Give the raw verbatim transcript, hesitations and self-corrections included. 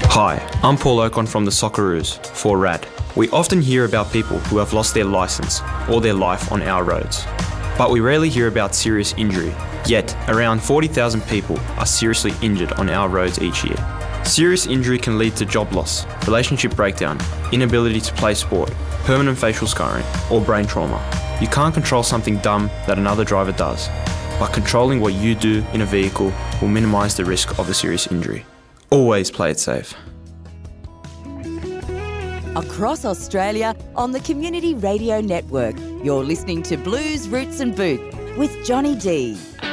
Hi, I'm Paul Ocon from the Socceroos, for R A D. We often hear about people who have lost their licence or their life on our roads. But we rarely hear about serious injury, yet around forty thousand people are seriously injured on our roads each year. Serious injury can lead to job loss, relationship breakdown, inability to play sport, permanent facial scarring, or brain trauma. You can't control something dumb that another driver does, but controlling what you do in a vehicle will minimise the risk of a serious injury. Always play it safe. Across Australia on the Community Radio Network, you're listening to Blues, Roots and Boot with Johnny D.